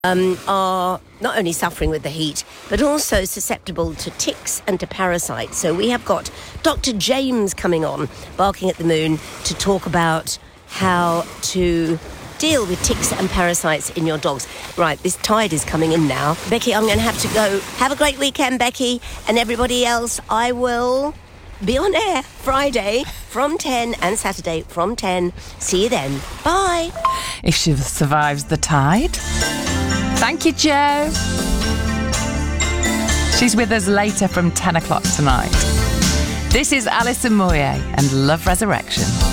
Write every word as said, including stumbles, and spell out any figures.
Um, are not only suffering with the heat, but also susceptible to ticks and to parasites. So we have got Doctor James coming on, Barking at the Moon, to talk about how to deal with ticks and parasites in your dogs. Right, this tide is coming in now. Becky, I'm going to have to go. Have a great weekend, Becky, and everybody else. I will be on air Friday from ten and Saturday from ten. See you then. Bye. If she survives the tide. Thank you, Jo. She's with us later from ten o'clock tonight. This is Alison Moyet and Love Resurrection.